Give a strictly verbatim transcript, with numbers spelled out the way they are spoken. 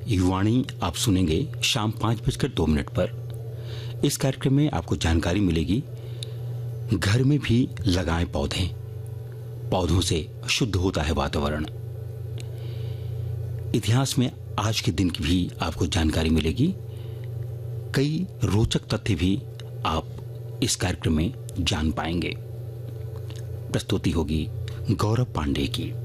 युवाणी आप सुनेंगे शाम पांच बजकर दो मिनट पर। इस कार्यक्रम में आपको जानकारी मिलेगी घर में भी लगाएं पौधे, पौधों से शुद्ध होता है वातावरण। इतिहास में आज के दिन की भी आपको जानकारी मिलेगी। कई रोचक तथ्य भी आप इस कार्यक्रम में जान पाएंगे। प्रस्तुति होगी गौरव पांडे की।